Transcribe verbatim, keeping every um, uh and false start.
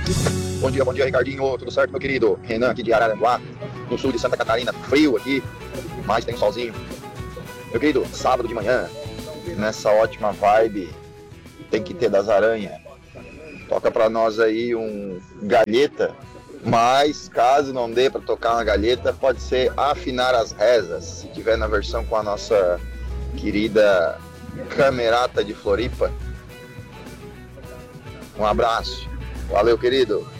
Bom dia, bom dia, Ricardinho. Tudo certo, meu querido? Renan aqui de Araranguá, no sul de Santa Catarina. Frio aqui, mas tem um solzinho. Meu querido, sábado de manhã, nessa ótima vibe, tem que ter das aranhas. Toca pra nós aí um galheta, mas caso não dê pra tocar uma galheta, pode ser afinar as rezas, se tiver na versão com a nossa querida Camerata de Floripa. Um abraço. Valeu, querido.